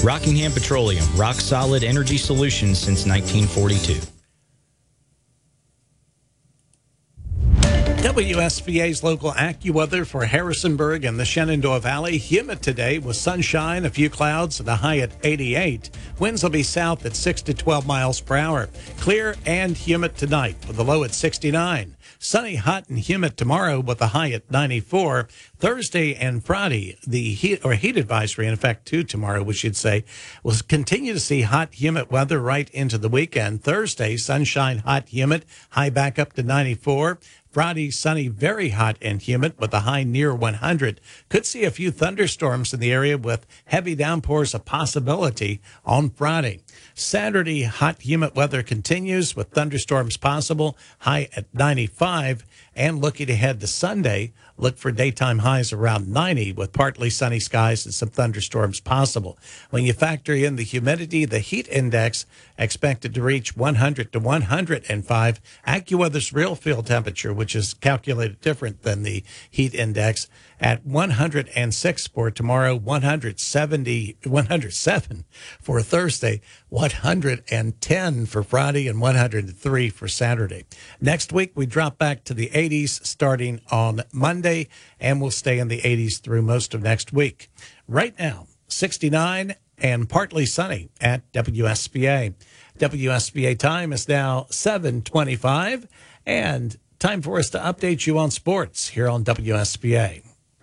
Rockingham Petroleum, rock solid energy solutions since 1942. WSBA's local AccuWeather for Harrisonburg and the Shenandoah Valley. Humid today with sunshine, a few clouds, and a high at 88. Winds will be south at 6 to 12 miles per hour. Clear and humid tonight with a low at 69. Sunny, hot, and humid tomorrow with a high at 94. Thursday and Friday, the heat advisory in effect too tomorrow, we should say, will continue to see hot, humid weather right into the weekend. Thursday, sunshine, hot, humid, high back up to 94. Friday, sunny, very hot and humid with a high near 100. Could see a few thunderstorms in the area with heavy downpours a possibility on Friday. Saturday, hot, humid weather continues with thunderstorms possible, high at 95. And looking ahead to Sunday, look for daytime highs around 90 with partly sunny skies and some thunderstorms possible. When you factor in the humidity, the heat index expected to reach 100 to 105. AccuWeather's real field temperature, which is calculated different than the heat index, at 106 for tomorrow, 107 for Thursday, 110 for Friday, and 103 for Saturday. Next week, we drop back to the 80s starting on Monday, and we'll stay in the 80s through most of next week. Right now, 69 and partly sunny at WSBA. WSBA time is now 7:25, and time for us to update you on sports here on WSBA.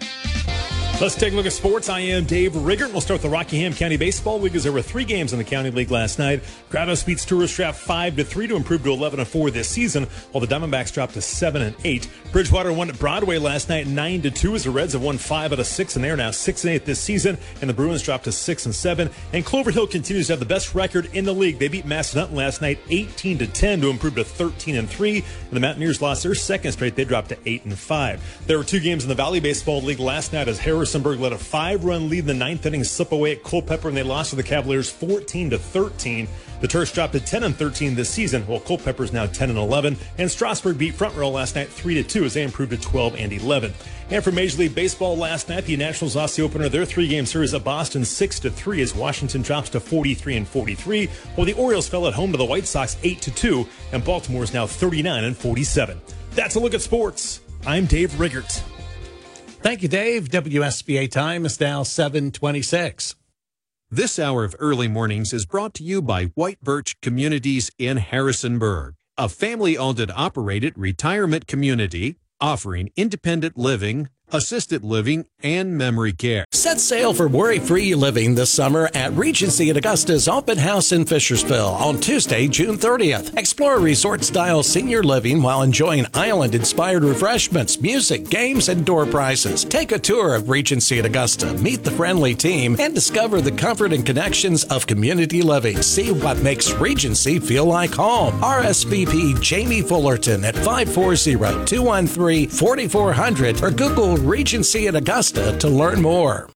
Let's take a look at sports. I am Dave Riggert. We'll start with the Rockingham County Baseball League as there were 3 games in the County League last night. Grados beats Tourist Draft 5-3 to improve to 11-4 this season, while the Diamondbacks dropped to 7-8. Bridgewater won at Broadway last night 9-2 as the Reds have won 5 out of 6, and they are now 6-8 this season, and the Bruins dropped to 6-7. And Clover Hill continues to have the best record in the league. They beat Massanutten last night 18-10 to improve to 13-3, and the Mountaineers lost their second straight. They dropped to 8-5. There were 2 games in the Valley Baseball League last night as Harrisonburg let a 5-run lead in the 9th inning slip away at Culpeper, and they lost to the Cavaliers 14-13. The Terps dropped to 10-13 this season, while Culpeper is now 10-11. And Strasburg beat Front Row last night 3-2 as they improved to 12-11. And for Major League Baseball last night, the Nationals lost the opener of their 3-game series at Boston 6-3 as Washington drops to 43-43, while the Orioles fell at home to the White Sox 8-2, and Baltimore is now 39-47. That's a look at sports. I'm Dave Riggert. Thank you, Dave. WSBA time is now 7:26. This hour of early mornings is brought to you by White Birch Communities in Harrisonburg, a family-owned and operated retirement community offering independent living, assisted living, and memory care. Set sail for worry-free living this summer at Regency at Augusta's Open House in Fishersville on Tuesday, June 30th. Explore resort-style senior living while enjoying island-inspired refreshments, music, games, and door prizes. Take a tour of Regency at Augusta, meet the friendly team, and discover the comfort and connections of community living. See what makes Regency feel like home. RSVP Jamie Fullerton at 540-213-4400 or Google Regency at Augusta to learn more.